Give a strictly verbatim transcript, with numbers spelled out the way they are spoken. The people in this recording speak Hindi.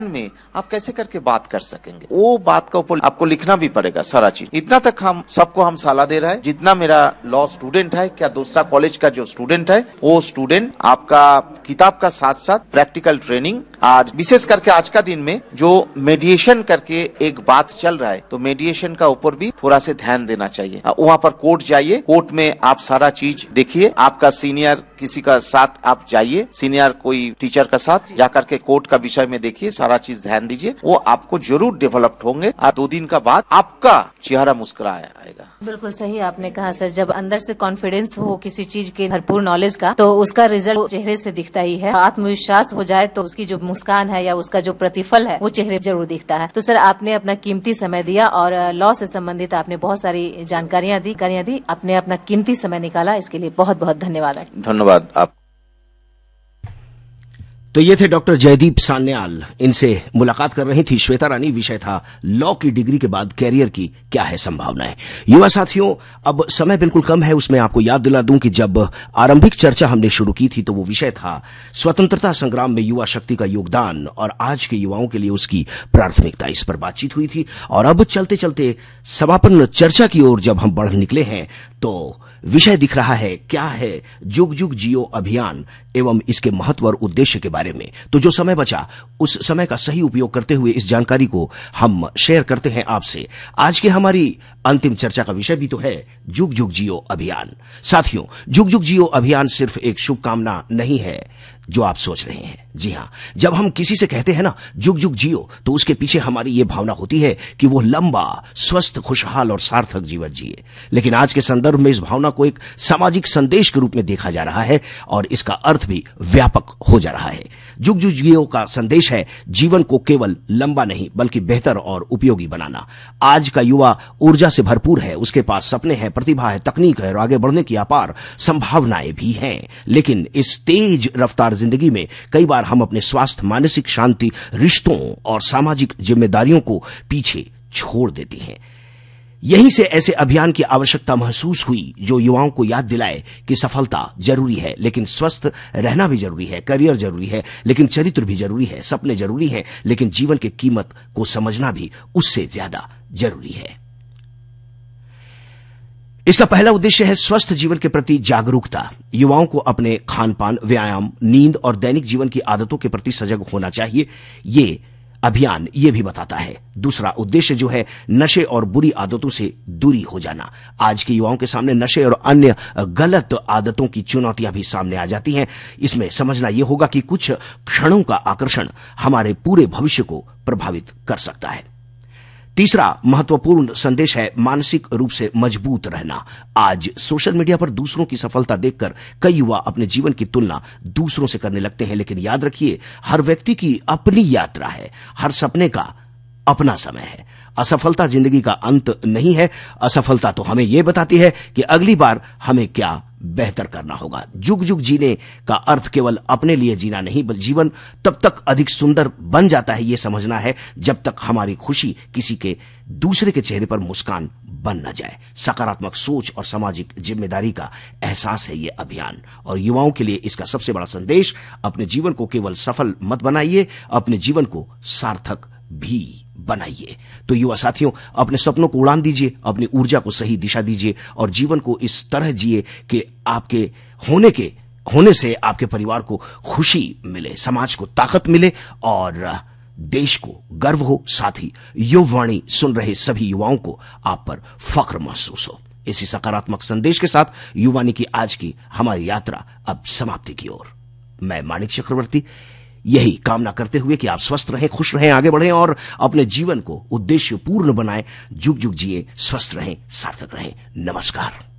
में आप कैसे करके बात कर सकेंगे, वो बात का ऊपर आपको लिखना भी पड़ेगा सारा चीज। इतना तक हम सबको हम सलाह दे रहा है, जितना मेरा लॉ स्टूडेंट है, क्या दूसरा कॉलेज का जो स्टूडेंट है, वो स्टूडेंट आपका किताब का साथ साथ प्रैक्टिकल ट्रेनिंग, और विशेष करके आज का दिन में जो मेडिएशन करके एक बात चल रहा है, तो मेडिएशन का ऊपर भी थोड़ा से ध्यान देना चाहिए। वहाँ पर कोर्ट जाइए, कोर्ट में आप सारा चीज देखिए, आपका सीनियर किसी का साथ आप जाइए, सीनियर कोई टीचर का साथ जाकर के कोर्ट का विषय में देखिए, सारा चीज ध्यान दीजिए, वो आपको जरूर डेवलप्ड होंगे और दो दिन का बाद आपका चेहरा मुस्कुरा आएगा। बिल्कुल सही आपने कहा सर, जब अंदर से कॉन्फिडेंस हो किसी चीज के भरपूर नॉलेज का, तो उसका रिजल्ट चेहरे से दिखता ही है। आत्मविश्वास हो जाए तो उसकी जो मुस्कान है या उसका जो प्रतिफल है वो चेहरे जरूर दिखता है। तो सर आपने अपना कीमती समय दिया और लॉ से संबंधित आपने बहुत सारी जानकारियां दी कारियां दी आपने अपना कीमती समय निकाला, इसके लिए बहुत बहुत धन्यवाद। धन्यवाद आप। तो ये थे डॉक्टर जयदीप सान्याल, इनसे मुलाकात कर रही थी श्वेता रानी। विषय था लॉ की डिग्री के बाद कैरियर की क्या है संभावनाएं। युवा साथियों, अब समय बिल्कुल कम है, उसमें आपको याद दिला दूं कि जब आरंभिक चर्चा हमने शुरू की थी तो वो विषय था स्वतंत्रता संग्राम में युवा शक्ति का योगदान और आज के युवाओं के लिए उसकी प्राथमिकता। इस पर बातचीत हुई थी और अब चलते चलते समापन चर्चा की ओर जब हम बढ़ निकले हैं तो विषय दिख रहा है क्या है जुग जुग जियो अभियान एवं इसके महत्व और उद्देश्य के बारे में। तो जो समय बचा उस समय का सही उपयोग करते हुए इस जानकारी को हम शेयर करते हैं आपसे। आज की हमारी अंतिम चर्चा का विषय भी तो है जुग जुग जियो अभियान। साथियों, जुग जुग जियो अभियान सिर्फ एक शुभकामना नहीं है जो आप सोच रहे हैं। जी हां, जब हम किसी से कहते हैं ना जुग जुग जियो, तो उसके पीछे हमारी ये भावना होती है कि वो लंबा, स्वस्थ, खुशहाल और सार्थक जीवन जिए। लेकिन आज के संदर्भ में इस भावना को एक सामाजिक संदेश के रूप में देखा जा रहा है और इसका अर्थ भी व्यापक हो जा रहा है। जुग जुग जियो का संदेश है जीवन को केवल लंबा नहीं बल्कि बेहतर और उपयोगी बनाना। आज का युवा ऊर्जा से भरपूर है, उसके पास सपने हैं, प्रतिभा है, तकनीक है और आगे बढ़ने की अपार संभावनाएं भी हैं। लेकिन इस तेज रफ्तार जिंदगी में कई बार हम अपने स्वास्थ्य, मानसिक शांति, रिश्तों और सामाजिक जिम्मेदारियों को पीछे छोड़ देते हैं। यहीं से ऐसे अभियान की आवश्यकता महसूस हुई जो युवाओं को याद दिलाए कि सफलता जरूरी है लेकिन स्वस्थ रहना भी जरूरी है, करियर जरूरी है लेकिन चरित्र भी जरूरी है, सपने जरूरी है लेकिन जीवन की कीमत को समझना भी उससे ज्यादा जरूरी है। इसका पहला उद्देश्य है स्वस्थ जीवन के प्रति जागरूकता। युवाओं को अपने खान पान, व्यायाम, नींद और दैनिक जीवन की आदतों के प्रति सजग होना चाहिए, ये अभियान ये भी बताता है। दूसरा उद्देश्य जो है नशे और बुरी आदतों से दूरी हो जाना। आज के युवाओं के सामने नशे और अन्य गलत आदतों की चुनौतियां भी सामने आ जाती हैं। इसमें समझना यह होगा कि कुछ क्षणों का आकर्षण हमारे पूरे भविष्य को प्रभावित कर सकता है। तीसरा महत्वपूर्ण संदेश है मानसिक रूप से मजबूत रहना। आज सोशल मीडिया पर दूसरों की सफलता देखकर कई युवा अपने जीवन की तुलना दूसरों से करने लगते हैं, लेकिन याद रखिए हर व्यक्ति की अपनी यात्रा है, हर सपने का अपना समय है। असफलता जिंदगी का अंत नहीं है, असफलता तो हमें यह बताती है कि अगली बार हमें क्या बेहतर करना होगा। जुग जुग जीने का अर्थ केवल अपने लिए जीना नहीं बल्कि जीवन तब तक अधिक सुंदर बन जाता है ये समझना है जब तक हमारी खुशी किसी के दूसरे के चेहरे पर मुस्कान बन न जाए। सकारात्मक सोच और सामाजिक जिम्मेदारी का एहसास है ये अभियान और युवाओं के लिए इसका सबसे बड़ा संदेश अपने जीवन को केवल सफल मत बनाइए, अपने जीवन को सार्थक भी बनाइए। तो युवा साथियों, अपने सपनों को उड़ान दीजिए, अपनी ऊर्जा को सही दिशा दीजिए और जीवन को इस तरह जिए कि आपके होने के होने से आपके परिवार को खुशी मिले, समाज को ताकत मिले और देश को गर्व हो। साथ ही युववाणी सुन रहे सभी युवाओं को आप पर फख्र महसूस हो। इसी सकारात्मक संदेश के साथ युवानी की आज की हमारी यात्रा अब समाप्ति की ओर। मैं माणिक चक्रवर्ती यही कामना करते हुए कि आप स्वस्थ रहें, खुश रहें, आगे बढ़ें और अपने जीवन को उद्देश्य पूर्ण बनाएं। जुग जुग जिए, स्वस्थ रहें, सार्थक रहें। नमस्कार।